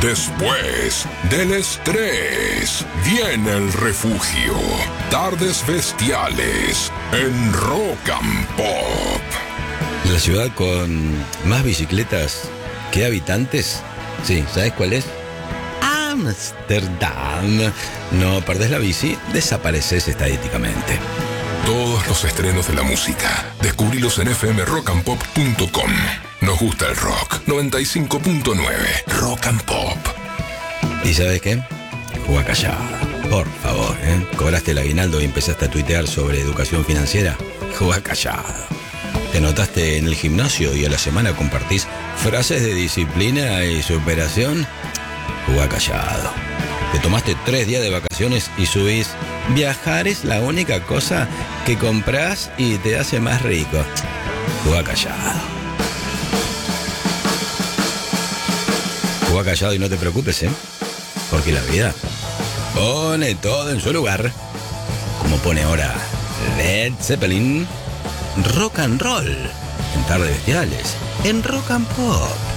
Después del estrés, viene el refugio. Tardes bestiales en Rock and Pop. La ciudad con más bicicletas que habitantes, sí, ¿sabes cuál es? Ámsterdam. No perdés la bici, desapareces estadísticamente. Todos los estrenos de la música, descubrilos en fmrockandpop.com. Nos gusta el rock. 95.9 Rock and Pop. ¿Y sabes qué? Juega callado, por favor, ¿eh? ¿Cobraste el aguinaldo y empezaste a tuitear sobre educación financiera? Juega callado. ¿Te notaste en el gimnasio y a la semana compartís frases de disciplina y superación? Juega callado. ¿Te tomaste 3 días de vacaciones y subís viajar es la única cosa que comprás y te hace más rico? Juega callado. Juega callado y no te preocupes, porque la vida pone todo en su lugar. Como pone ahora Led Zeppelin. Rock and roll en Tardes Bestiales en Rock and Pop.